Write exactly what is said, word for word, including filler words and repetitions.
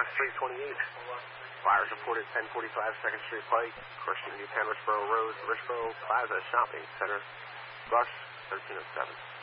three twenty-eight. Fires reported ten forty-five second Street Pike, Christian Newtown, Richboro Road, Richboro Plaza Shopping Center. Rush thirteen oh seven.